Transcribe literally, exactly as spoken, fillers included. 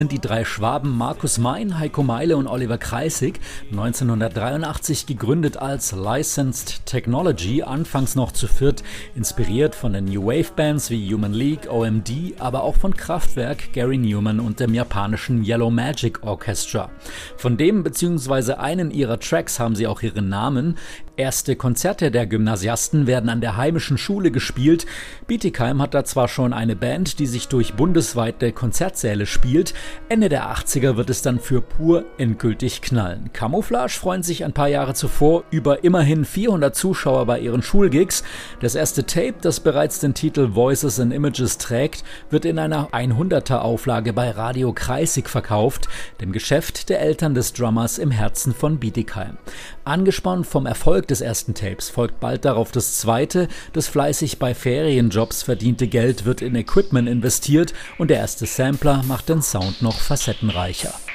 Sind die drei Schwaben Markus Mein, Heiko Meile und Oliver Kreisig, neunzehnhundertdreiundachtzig gegründet als Licensed Technology, anfangs noch zu viert, inspiriert von den New Wave Bands wie Human League, O M D, aber auch von Kraftwerk, Gary Numan und dem japanischen Yellow Magic Orchestra. Von dem bzw. einen ihrer Tracks haben sie auch ihren Namen. Erste Konzerte der Gymnasiasten werden an der heimischen Schule gespielt. Bietigheim hat da zwar schon eine Band, die sich durch bundesweite Konzertsäle spielt. Ende der achtziger wird es dann für pur endgültig knallen. Camouflage freuen sich ein paar Jahre zuvor über immerhin vierhundert Zuschauer bei ihren Schulgigs. Das erste Tape, das bereits den Titel Voices and Images trägt, wird in einer hunderter Auflage bei Radio Kreisig verkauft, dem Geschäft der Eltern des Drummers im Herzen von Bietigheim. Angespannt vom Erfolg des ersten Tapes folgt bald darauf das zweite. Das fleißig bei Ferienjobs verdiente Geld wird in Equipment investiert und der erste Sampler macht den Sound noch facettenreicher.